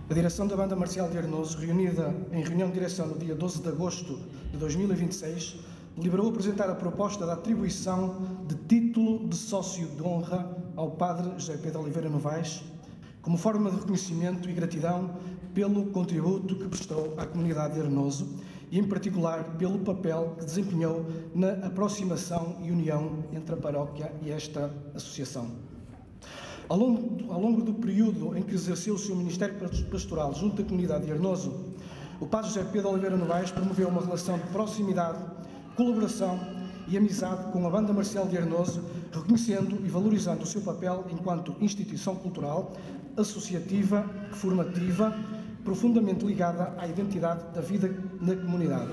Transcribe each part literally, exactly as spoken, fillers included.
A direção da Banda Marcial de Arnoso, reunida em reunião de direção no dia doze de agosto de dois mil e vinte e seis, deliberou apresentar a proposta da atribuição de título de sócio de honra ao Padre José Pedro Oliveira Novaes, como forma de reconhecimento e gratidão pelo contributo que prestou à comunidade de Arnoso e, em particular, pelo papel que desempenhou na aproximação e união entre a paróquia e esta associação. Ao longo, ao longo do período em que exerceu o seu ministério pastoral junto da comunidade de Arnoso, o Padre José Pedro Oliveira Novaes promoveu uma relação de proximidade, colaboração e amizade com a Banda Marcial de Arnoso, reconhecendo e valorizando o seu papel enquanto instituição cultural, associativa, formativa, profundamente ligada à identidade da vida na comunidade.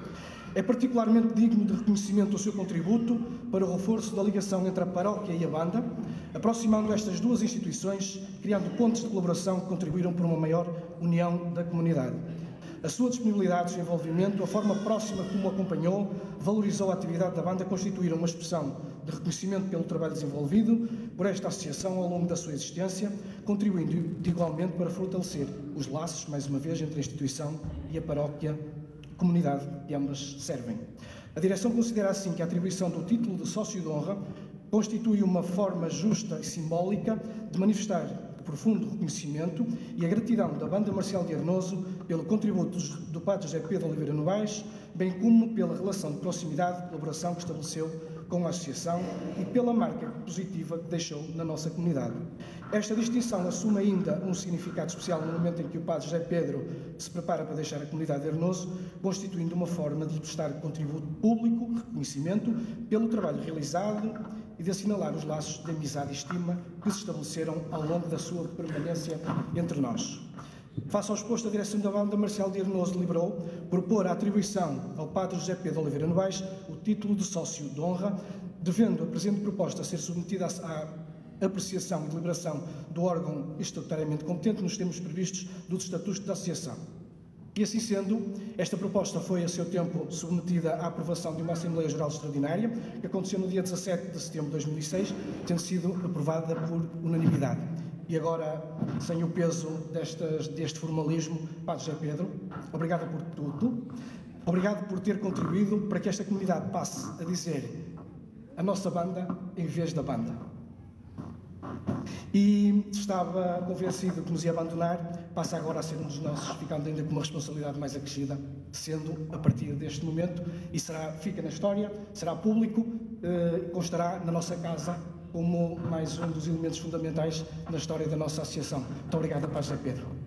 É particularmente digno de reconhecimento o seu contributo para o reforço da ligação entre a paróquia e a Banda, aproximando estas duas instituições, criando pontos de colaboração que contribuíram para uma maior união da comunidade. A sua disponibilidade, o seu envolvimento, a forma próxima como acompanhou, valorizou a atividade da Banda, constituíram uma expressão de reconhecimento pelo trabalho desenvolvido por esta associação ao longo da sua existência, contribuindo de igualmente para fortalecer os laços, mais uma vez, entre a instituição e a paróquia, comunidade que ambas servem. A direção considera assim que a atribuição do título de sócio de honra constitui uma forma justa e simbólica de manifestar o profundo reconhecimento e a gratidão da Banda Marcial de Arnoso pelo contributo do Padre José Pedro Oliveira Novaes, bem como pela relação de proximidade e colaboração que estabeleceu com a associação e pela marca positiva que deixou na nossa comunidade. Esta distinção assume ainda um significado especial no momento em que o Padre José Pedro se prepara para deixar a comunidade de Arnoso, constituindo uma forma de lhe prestar contributo público, reconhecimento pelo trabalho realizado e de assinalar os laços de amizade e estima que se estabeleceram ao longo da sua permanência entre nós. Face ao exposto, a direção da Banda Marcial de Arnoso deliberou propor a atribuição ao Padre José Pedro Oliveira Novaes o título de sócio de honra, devendo a presente proposta ser submetida à apreciação e deliberação do órgão estatutariamente competente nos termos previstos dos estatutos da associação. E assim sendo, esta proposta foi a seu tempo submetida à aprovação de uma Assembleia Geral Extraordinária, que aconteceu no dia dezassete de setembro de dois mil e seis, tendo sido aprovada por unanimidade. E agora, sem o peso destas, deste formalismo, Padre José Pedro, obrigado por tudo, obrigado por ter contribuído para que esta comunidade passe a dizer a nossa banda em vez da banda. E estava convencido que nos ia abandonar, passa agora a ser um dos nossos, ficando ainda com uma responsabilidade mais acrescida, sendo a partir deste momento, e será, fica na história, será público, eh, constará na nossa casa como mais um dos elementos fundamentais na história da nossa associação. Muito obrigado, Padre José Pedro.